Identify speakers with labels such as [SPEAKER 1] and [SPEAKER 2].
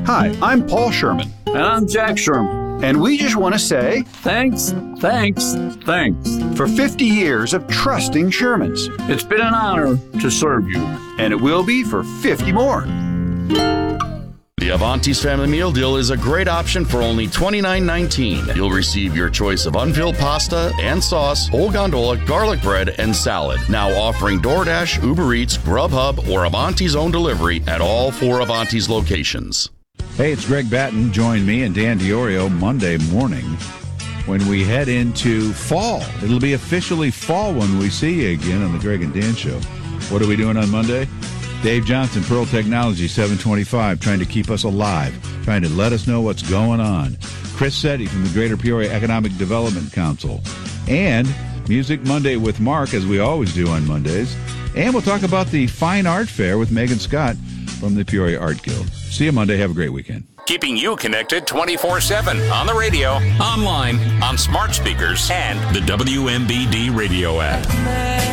[SPEAKER 1] Hi, I'm Paul Sherman.
[SPEAKER 2] And I'm Jack Sherman.
[SPEAKER 1] And we just want to say
[SPEAKER 2] thanks
[SPEAKER 1] for 50 years of trusting Shermans.
[SPEAKER 2] It's been an honor to serve you.
[SPEAKER 1] And it will be for 50 more.
[SPEAKER 3] The Avanti's Family Meal Deal is a great option for only $29.19. You'll receive your choice of unfilled pasta and sauce, whole gondola, garlic bread, and salad. Now offering DoorDash, Uber Eats, Grubhub, or Avanti's own delivery at all 4 Avanti's locations.
[SPEAKER 4] Hey, it's Greg Batten. Join me and Dan Diorio Monday morning when we head into fall. It'll be officially fall when we see you again on the Greg and Dan Show. What are we doing on Monday? Dave Johnson, Pearl Technology, 725, trying to keep us alive, trying to let us know what's going on. Chris Setti from the Greater Peoria Economic Development Council. And Music Monday with Mark, as we always do on Mondays. And we'll talk about the Fine Art Fair with Megan Scott from the Peoria Art Guild. See you Monday. Have a great weekend.
[SPEAKER 5] Keeping you connected 24/7 on the radio, online, on smart speakers, and the WMBD radio app.